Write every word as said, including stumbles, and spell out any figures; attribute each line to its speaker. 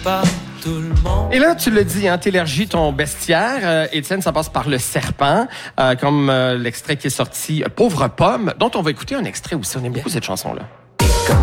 Speaker 1: pas tout le monde.
Speaker 2: Et là, tu le dis, hein, t'élargis ton bestiaire. Euh, Étienne, ça passe par le serpent, euh, comme euh, l'extrait qui est sorti, euh, Pauvre pomme, dont on va écouter un extrait aussi. On aime beaucoup cette chanson-là.